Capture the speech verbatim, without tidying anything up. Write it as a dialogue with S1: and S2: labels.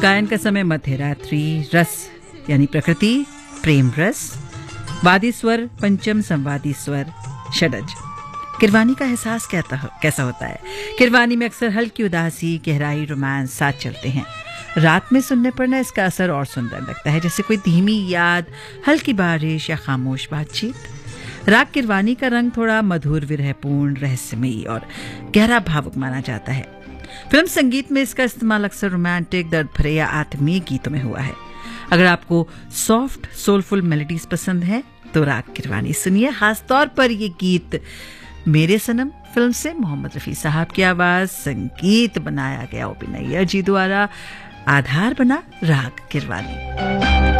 S1: गायन का समय मध्य रात्रि, रस यानी प्रकृति, प्रेम रस, वादी स्वर, पंचम संवादी स्वर, षडज। किरवानी का एहसास कैसा होता है? किरवानी में अक्सर हल्की उदासी, गहराई, रोमांस साथ चलते हैं। रात में सुनने पर ना इसका असर और सुंदर लगता है, जैसे कोई धीमी याद, हल्की बारिश या खामोश बातचीत। राग किरवानी का रंग थोड़ा मधुर, विरहपूर्ण, रहस्यमयी और गहरा भावुक माना जाता है। फिल्म संगीत में इसका इस्तेमाल अक्सर रोमांटिक, दर्द भरे या आत्मीय गीतों में हुआ है। अगर आपको सॉफ्ट सोलफुल मेलोडीज पसंद है तो राग किरवानी सुनिए। खासतौर पर ये गीत मेरे सनम फिल्म से मोहम्मद रफी साहब की आवाज, संगीत बनाया गया ओ पी नैयर जी द्वारा, आधार बना राग किरवानी।